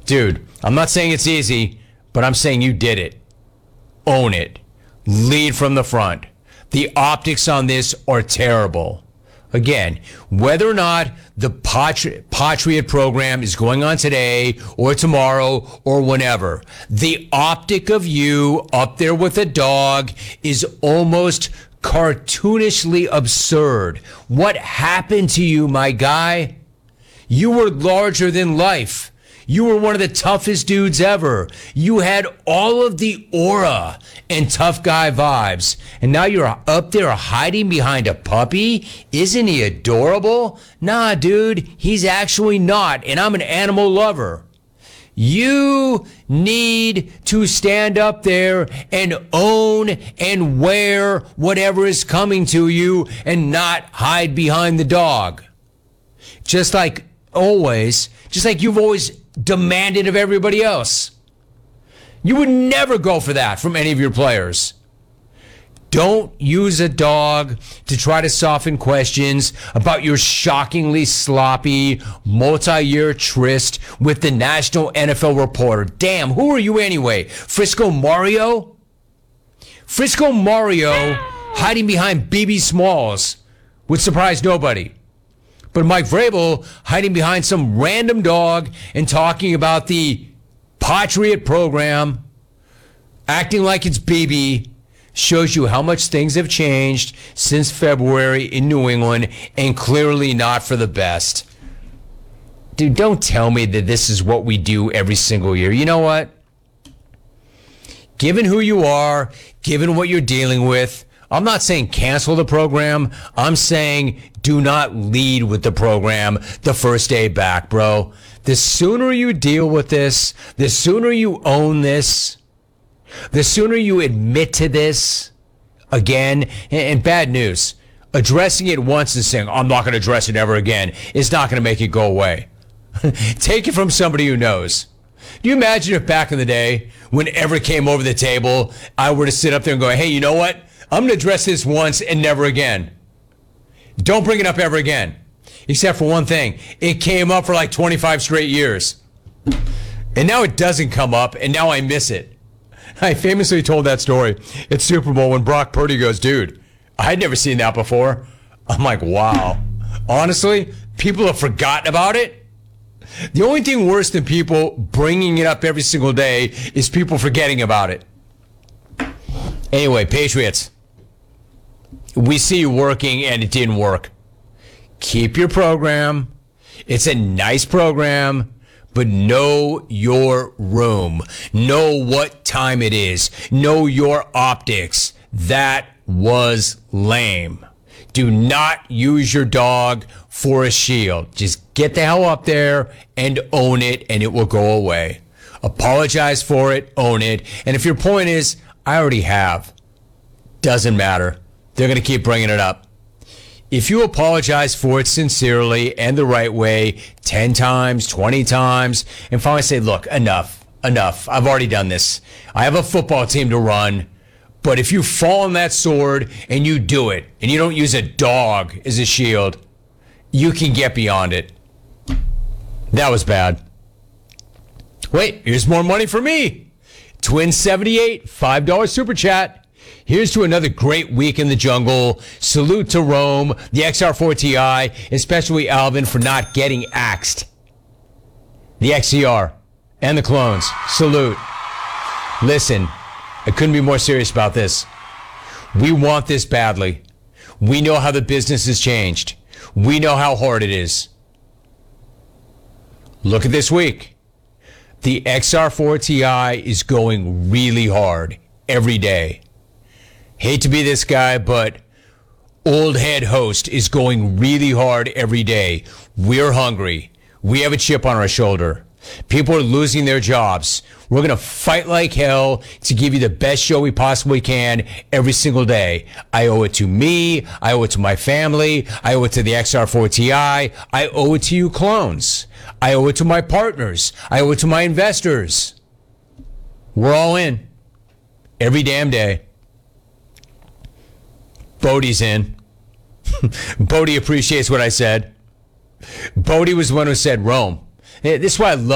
Dude, I'm not saying it's easy, but I'm saying you did it. Own it. Lead from the front. The optics on this are terrible. Again, whether or not the Patriot program is going on today or tomorrow or whenever, the optic of you up there with a dog is almost cartoonishly absurd. What happened to you, my guy? You were larger than life. You were one of the toughest dudes ever. You had all of the aura and tough guy vibes. And now you're up there hiding behind a puppy? Isn't he adorable? Nah, dude, he's actually not. And I'm an animal lover. You need to stand up there and own and wear whatever is coming to you and not hide behind the dog. Just like you've always demanded of everybody else. You would never go for that from any of your players. Don't use a dog to try to soften questions about your shockingly sloppy multi-year tryst with the National NFL Reporter. Damn, who are you anyway? Frisco Mario? Frisco Mario hiding behind BB Smalls would surprise nobody. But Mike Vrabel hiding behind some random dog and talking about the Patriot program, acting like it's BB, shows you how much things have changed since February in New England, and clearly not for the best. Dude, don't tell me that this is what we do every single year. You know what? Given who you are, given what you're dealing with, I'm not saying cancel the program. I'm saying do not lead with the program the first day back, bro. The sooner you deal with this, the sooner you own this, the sooner you admit to this again. And bad news, addressing it once and saying, I'm not going to address it ever again, is not going to make it go away. Take it from somebody who knows. Do you imagine if back in the day, whenever it came over the table, I were to sit up there and go, hey, you know what? I'm going to address this once and never again. Don't bring it up ever again. Except for one thing. It came up for like 25 straight years. And now it doesn't come up, and now I miss it. I famously told that story at Super Bowl when Brock Purdy goes, dude, I'd never seen that before. I'm like, wow. Honestly, people have forgotten about it. The only thing worse than people bringing it up every single day is people forgetting about it. Anyway, Patriots. We see you working, and it didn't work. Keep your program. It's a nice program, but know your room. Know what time it is. Know your optics. That was lame. Do not use your dog for a shield. Just get the hell up there and own it, and it will go away. Apologize for it, own it. And if your point is, I already have, doesn't matter. They're going to keep bringing it up. If you apologize for it sincerely and the right way 10 times, 20 times, and finally say, look, enough. I've already done this. I have a football team to run. But if you fall on that sword and you do it, and you don't use a dog as a shield, you can get beyond it. That was bad. Wait, here's more money for me. Twin78, $5 super chat. Here's to another great week in the jungle. Salute to Rome, the XR4TI, especially Alvin for not getting axed. The XCR and the clones. Salute. Listen, I couldn't be more serious about this. We want this badly. We know how the business has changed. We know how hard it is. Look at this week. The XR4TI is going really hard every day. Hate to be this guy, but old head host is going really hard every day. We're hungry. We have a chip on our shoulder. People are losing their jobs. We're going to fight like hell to give you the best show we possibly can every single day. I owe it to me. I owe it to my family. I owe it to the XR4TI. I owe it to you clones. I owe it to my partners. I owe it to my investors. We're all in. Every damn day. Bodie's in. Bodie appreciates what I said. Bodie was the one who said Rome. This is why I love